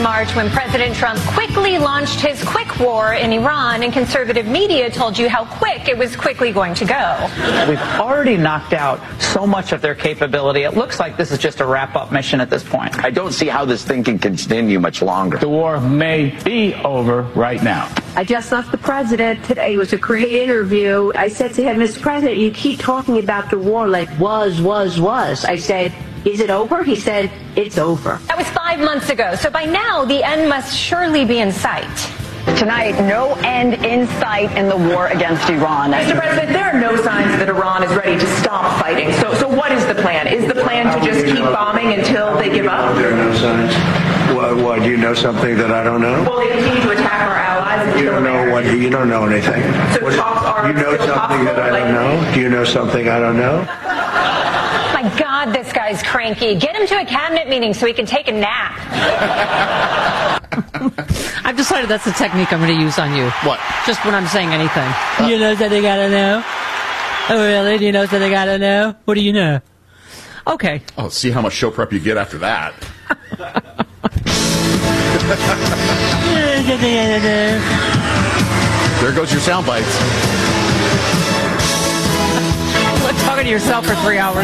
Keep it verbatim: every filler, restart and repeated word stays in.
March when President Trump quickly launched his quick war in Iran, and conservative media told you how quick it was quickly going to go. We've already knocked out so much of their capability. It looks like this is just a wrap-up mission at this point. I don't see how this thing can continue much longer. The war may be over right now. I just left the president today. It was a great interview. I said to him, Mister President, you keep talking about the war like was, was, was. I said, is it over? He said, it's over. That was five months ago, so by now the end must surely be in sight. Tonight, no end in sight in the war against Iran. Mister President, there are no signs that Iran is ready to stop fighting. So, so what is the plan? Is the plan to just keep bombing until they give up? There are no signs. Why, why, do you know something that I don't know? Will they continue to attack our allies? You don't know what? You don't know anything. So what, talks are you know still something that I don't know? Do you know something I don't know? My God, this guy's cranky. Get him to a cabinet meeting so he can take a nap. I've decided that's the technique I'm going to use on you. What? Just when I'm saying anything. Uh, you know something I don't know? Oh, really? Do you know something I don't know? What do you know? Okay. Oh, see how much show prep you get after that. There goes your sound bites. Talking to yourself for three hours.